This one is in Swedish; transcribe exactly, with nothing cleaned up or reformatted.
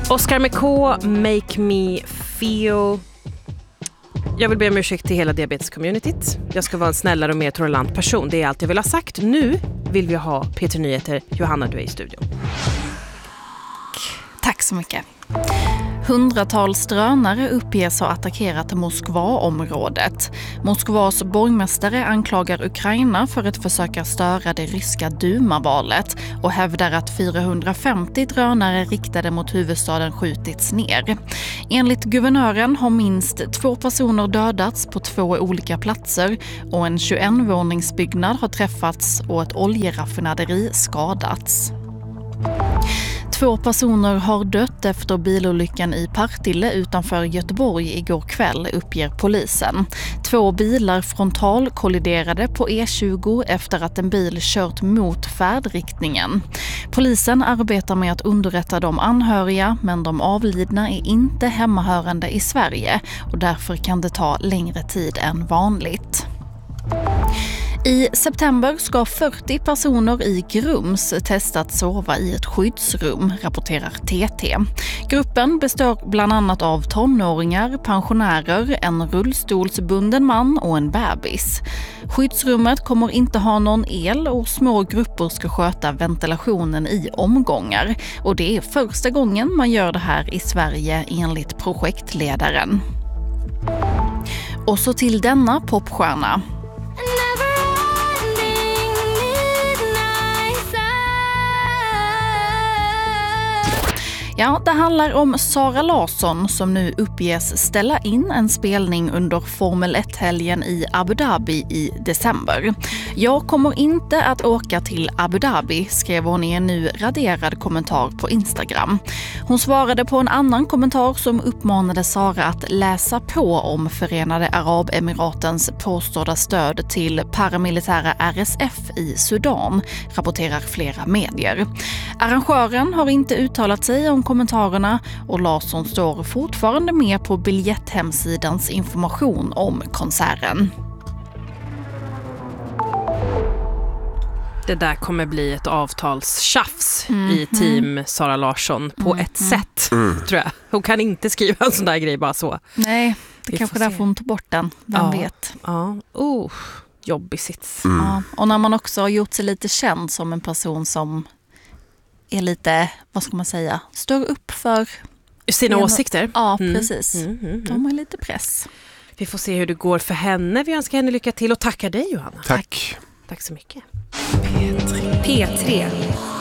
Oscar McCaw, Make Me Feel. Jag vill be om ursäkt till hela diabetes-communityt. Jag ska vara en snällare och mer tolerant person. Det är allt jag vill ha sagt. Nu vill vi ha P tre Nyheter. Johanna, du är i studion. Tack så mycket. Hundratals drönare uppges ha attackerat Moskva-området. Moskvas borgmästare anklagar Ukraina för att försöka störa det ryska Duma-valet och hävdar att fyrahundrafemtio drönare riktade mot huvudstaden skjutits ner. Enligt guvernören har minst två personer dödats på två olika platser och en tjugoett-våningsbyggnad har träffats och ett oljeraffinaderi skadats. Två personer har dött efter bilolyckan i Partille utanför Göteborg igår kväll, uppger polisen. Två bilar frontal kolliderade på E tjugo efter att en bil kört mot färdriktningen. Polisen arbetar med att underrätta de anhöriga, men de avlidna är inte hemmahörande i Sverige och därför kan det ta längre tid än vanligt. I september ska fyrtio personer i Grums testat sova i ett skyddsrum, rapporterar T T. Gruppen består bland annat av tonåringar, pensionärer, en rullstolsbunden man och en bebis. Skyddsrummet kommer inte ha någon el och små grupper ska sköta ventilationen i omgångar. Och det är första gången man gör det här i Sverige enligt projektledaren. Och så till denna popstjärna. Ja, det handlar om Sara Larsson som nu uppges ställa in en spelning under Formel ett-helgen i Abu Dhabi i december. Jag kommer inte att åka till Abu Dhabi, skrev hon i en nu raderad kommentar på Instagram. Hon svarade på en annan kommentar som uppmanade Sara att läsa på om Förenade Arabemiratens påstådda stöd till paramilitära R S F i Sudan, rapporterar flera medier. Arrangören har inte uttalat sig om kommentarerna och Larsson står fortfarande med på biljetthemsidans information om konserten. Det där kommer bli ett avtalstjafs mm, i team mm. Sara Larsson på mm, ett mm. sätt, mm. tror jag. Hon kan inte skriva en sån där grej bara så. Nej, det Vi kanske därför hon tog bort den. Vem ja, vet? Ja, oh, jobbig sits. Mm. Ja, och när man också har gjort sig lite känd som en person som är lite, vad ska man säga, står upp för sina en, åsikter. Ja, mm. precis. Mm, mm, mm. De har lite press. Vi får se hur det går för henne. Vi önskar henne lycka till och tackar dig, Johanna. Tack. Tack så mycket. P tre. P tre.